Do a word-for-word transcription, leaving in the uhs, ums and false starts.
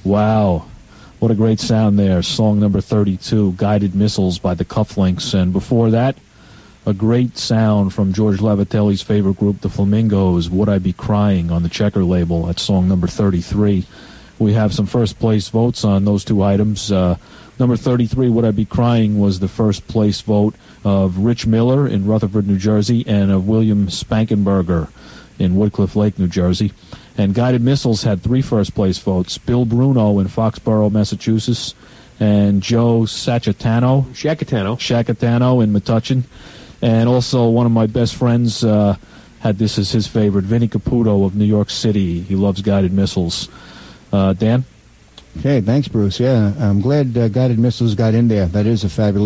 Wow. What a great sound there. Song number thirty-two, Guided Missiles by the Cufflinks. And before that, a great sound from George Lavatelli's favorite group, the Flamingos, Would I Be Crying, on the Checker label. That's song number thirty-three. We have some first-place votes on those two items. Uh, number thirty-three, Would I Be Crying, was the first-place vote of Rich Miller in Rutherford, New Jersey, and of William Spankenberger in Woodcliff Lake, New Jersey. And Guided Missiles had three first-place votes: Bill Bruno in Foxborough, Massachusetts, and Joe Sacatano. Shacatano. Shacatano in Metuchen. And also one of my best friends uh, had this as his favorite, Vinny Caputo of New York City. He loves Guided Missiles. Uh, Dan? Okay, thanks, Bruce. Yeah, I'm glad uh, Guided Missiles got in there. That is a fabulous